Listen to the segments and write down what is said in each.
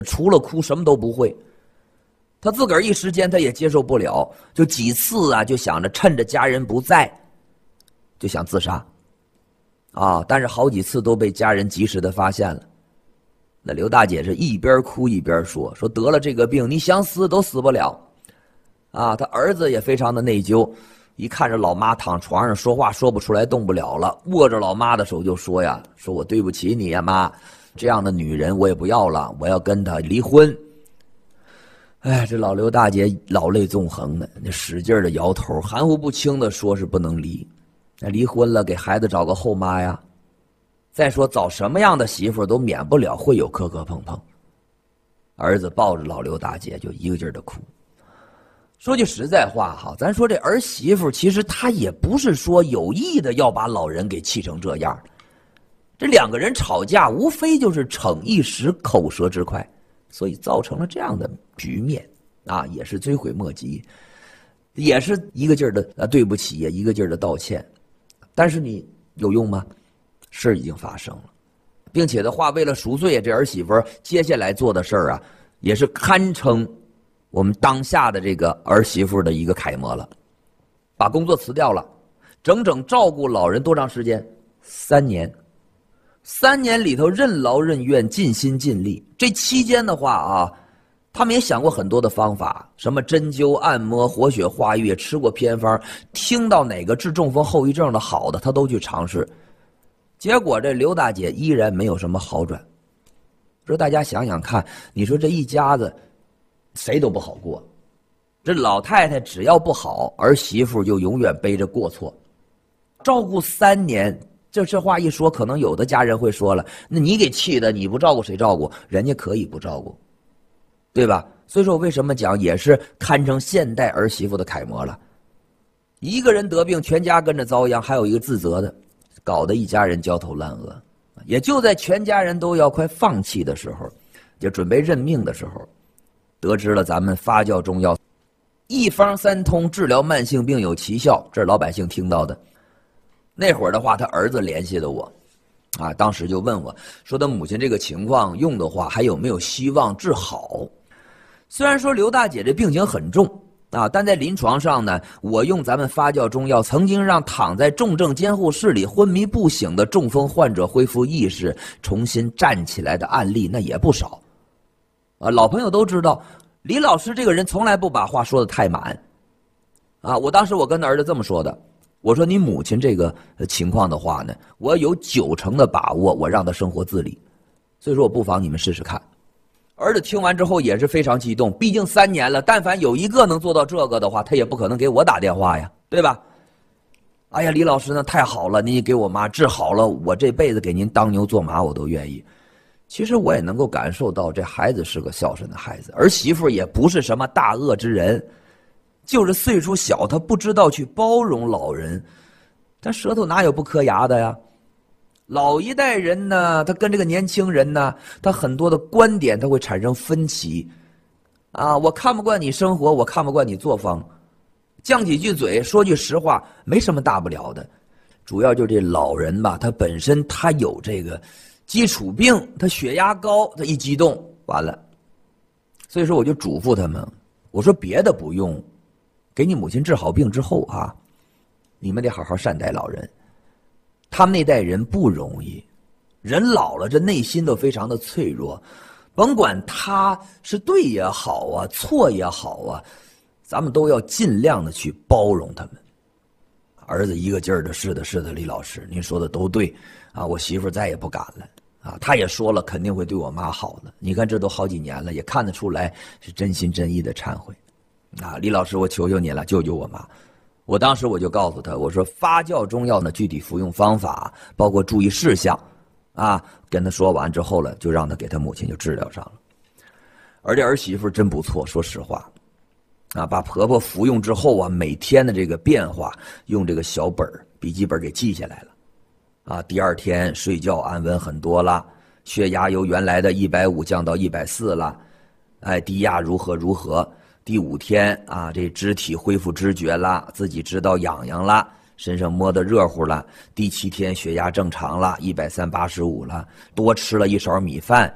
除了哭什么都不会。他自个儿一时间他也接受不了，就几次啊就想着趁着家人不在就想自杀但是好几次都被家人及时的发现了。那刘大姐是一边哭一边说得了这个病你想死都死不了他儿子也非常的内疚，一看着老妈躺床上说话说不出来动不了了，握着老妈的手就说我对不起你呀妈，这样的女人我也不要了，我要跟她离婚。这老刘大姐老泪纵横的，那使劲的摇头，含糊不清的说是不能离，那离婚了给孩子找个后妈呀。再说找什么样的媳妇都免不了会有磕磕碰碰。儿子抱着老刘大姐就一个劲儿的哭。说句实在话咱说这儿媳妇其实她也不是说有意的要把老人给气成这样，这两个人吵架无非就是逞一时口舌之快，所以造成了这样的局面也是追悔莫及，也是一个劲儿的对不起，也一个劲儿的道歉。但是你有用吗？事已经发生了，并且的话为了赎罪，这儿媳妇接下来做的事儿也是堪称我们当下的这个儿媳妇的一个楷模了。把工作辞掉了，整整照顾老人多长时间？3年。3年里头任劳任怨，尽心尽力。这期间的话他们也想过很多的方法，什么针灸、按摩、活血化瘀，吃过偏方，听到哪个治中风后遗症的好的他都去尝试。结果这刘大姐依然没有什么好转。说大家想想看，你说这一家子谁都不好过，这老太太只要不好，儿媳妇就永远背着过错。照顾3年，这话一说，可能有的家人会说了，那你给气的，你不照顾谁照顾？人家可以不照顾，对吧？所以说我为什么讲也是堪称现代儿媳妇的楷模了。一个人得病，全家跟着遭殃，还有一个自责的，搞得一家人焦头烂额。也就在全家人都要快放弃的时候，就准备认命的时候，得知了咱们发酵中药一方3通，治疗慢性病有奇效，这是老百姓听到的。那会儿的话，他儿子联系的我当时就问我说他母亲这个情况用的话还有没有希望治好。虽然说刘大姐这病情很重但在临床上呢，我用咱们发酵中药曾经让躺在重症监护室里昏迷不醒的中风患者恢复意识，重新站起来的案例那也不少老朋友都知道李老师这个人从来不把话说得太满我当时我跟儿子这么说的，我说你母亲这个情况的话呢，我有90%的把握我让她生活自理，所以说我不妨你们试试看。儿子听完之后也是非常激动，毕竟3年了，但凡有一个能做到这个的话，他也不可能给我打电话呀，对吧？哎呀，李老师呢太好了，你给我妈治好了，我这辈子给您当牛做马我都愿意。其实我也能够感受到这孩子是个孝顺的孩子，儿媳妇也不是什么大恶之人，就是岁数小，他不知道去包容老人，但舌头哪有不磕牙的呀？老一代人呢，他跟这个年轻人呢，他很多的观点他会产生分歧我看不惯你生活，我看不惯你作风，犟几句嘴，说句实话，没什么大不了的。主要就这老人吧，他本身他有这个基础病，他血压高，他一激动完了。所以说我就嘱咐他们，我说别的不用，给你母亲治好病之后你们得好好善待老人。他们那代人不容易，人老了这内心都非常的脆弱，甭管他是对也好错也好咱们都要尽量的去包容他们。儿子一个劲儿的是的李老师您说的都对我媳妇再也不敢了他也说了肯定会对我妈好的，你看这都好几年了，也看得出来是真心真意的忏悔李老师我求求你了，救救我妈。我当时我就告诉他，我说发酵中药呢具体服用方法包括注意事项跟他说完之后了，就让他给他母亲就治疗上了。而这儿媳妇真不错，说实话把婆婆服用之后每天的这个变化用这个小本笔记本给记下来了第二天睡觉安稳很多了，血压由原来的150降到140了，低压如何，第5天这肢体恢复知觉了，自己知道痒痒了，身上摸得热乎了，第7天血压正常了，130/85了，多吃了1勺米饭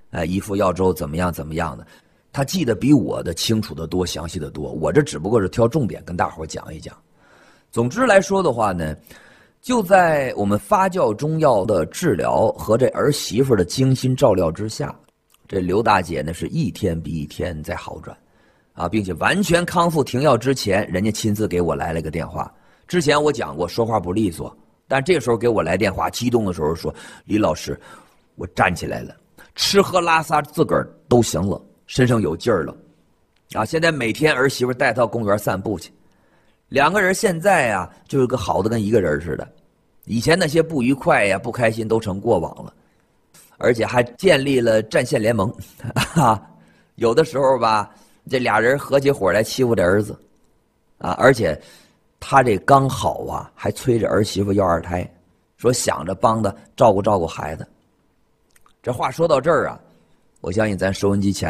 姨父要粥怎么样怎么样的，他记得比我的清楚得多，详细得多。我这只不过是挑重点跟大伙讲一讲。总之来说的话呢，就在我们发酵中药的治疗和这儿媳妇的精心照料之下，这刘大姐呢是一天比一天在好转，并且完全康复停药之前，人家亲自给我来了个电话。之前我讲过说话不利索，但这个时候给我来电话，激动的时候说：“李老师，我站起来了，吃喝拉撒自个儿都行了，身上有劲儿了，现在每天儿媳妇带到公园散步去，两个人现在就是个好的跟一个人似的，以前那些不愉快呀、不开心都成过往了。”而且还建立了战线联盟，有的时候吧，这俩人合起伙来欺负这儿子，而且他这刚好还催着儿媳妇要二胎，说想着帮他照顾照顾孩子。这话说到这儿我相信咱收音机前